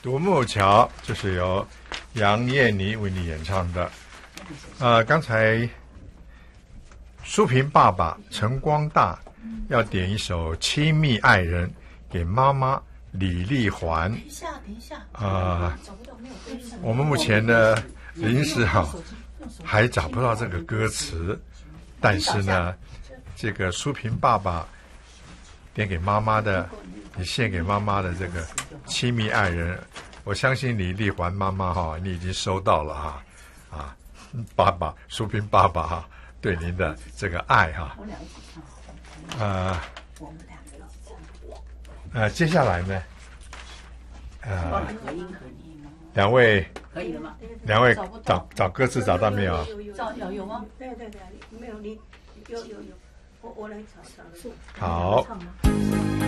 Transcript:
独木桥，这是由杨燕妮为你演唱的。刚才淑萍爸爸陈光大要点一首《亲密爱人》给妈妈李丽环。 等一下我们目前呢临时还找不到这个歌词，但是呢，这个淑萍爸爸点给妈妈的，你献给妈妈的这个亲密爱人，我相信李丽环妈妈你已经收到了爸爸淑萍爸爸对您的这个爱接下来呢两位可以了吗？ 两位找歌词找到没有？ 有吗？ 对，没有你有，我来找。 好。